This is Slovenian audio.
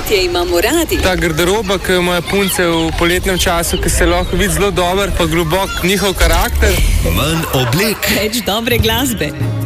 poletje imamo radi. Ta garderoba, ki jo imajo punce v poletnem času, ki se lahko vidi zelo dober, pa globok njihov karakter. Manj oblek. Več dobre glasbe.